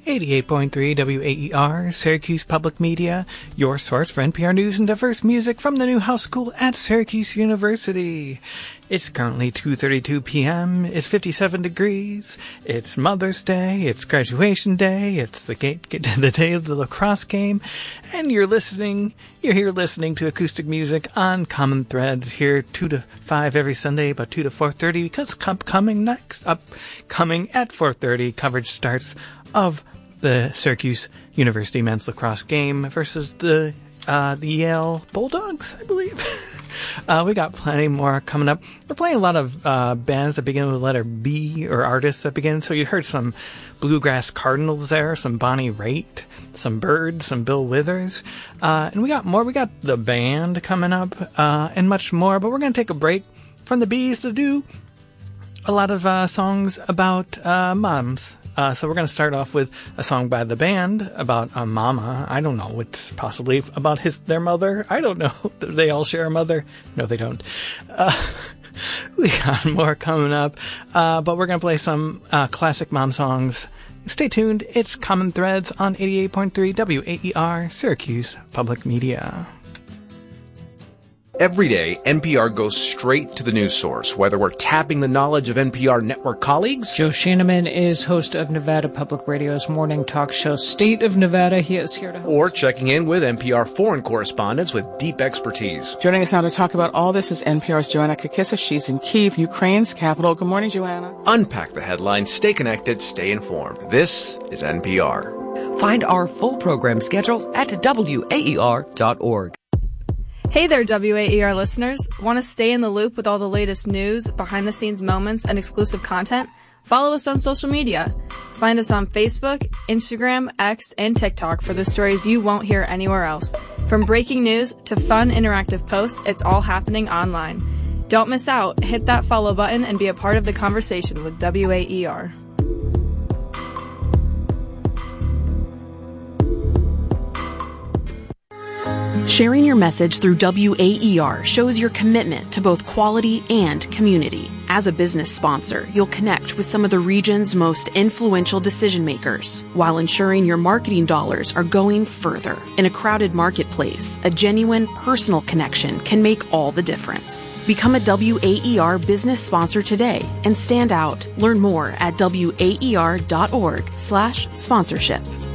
88.3 WAER, Syracuse Public Media, your source for NPR news and diverse music from the Newhouse School at Syracuse University. It's currently 2:32 p.m., it's 57 degrees, it's Mother's Day, it's graduation day, it's the day of the lacrosse game, and you're here listening to acoustic music on Common Threads here 2 to 5 every Sunday, about 2 to 4:30, because coming at 4:30, coverage starts of the Syracuse University men's lacrosse game versus the Yale Bulldogs, I believe. We got plenty more coming up. We're playing a lot of bands that begin with the letter B, or artists that begin. So you heard some Bluegrass Cardinals there, some Bonnie Raitt, some Birds, some Bill Withers. And we got more. We got the band coming up and much more. But we're going to take a break from the Bees to do a lot of songs about moms. So we're going to start off with a song by the band about a mama. I don't know. It's possibly about their mother. I don't know. Do they all share a mother? No, they don't. We got more coming up. But we're going to play some classic mom songs. Stay tuned. It's Common Threads on 88.3 WAER, Syracuse Public Media. Every day, NPR goes straight to the news source, whether we're tapping the knowledge of NPR network colleagues. Joe Sheneman is host of Nevada Public Radio's morning talk show, State of Nevada. He is here to host. Or checking in with NPR foreign correspondents with deep expertise. Joining us now to talk about all this is NPR's Joanna Kakissa. She's in Kyiv, Ukraine's capital. Good morning, Joanna. Unpack the headlines, stay connected, stay informed. This is NPR. Find our full program schedule at WAER.org. Hey there, WAER listeners. Want to stay in the loop with all the latest news, behind-the-scenes moments, and exclusive content? Follow us on social media. Find us on Facebook, Instagram, X, and TikTok for the stories you won't hear anywhere else. From breaking news to fun, interactive posts, it's all happening online. Don't miss out. Hit that follow button and be a part of the conversation with WAER. Sharing your message through WAER shows your commitment to both quality and community. As a business sponsor, you'll connect with some of the region's most influential decision makers, while ensuring your marketing dollars are going further. In a crowded marketplace, a genuine personal connection can make all the difference. Become a WAER business sponsor today and stand out. Learn more at WAER.org/sponsorship.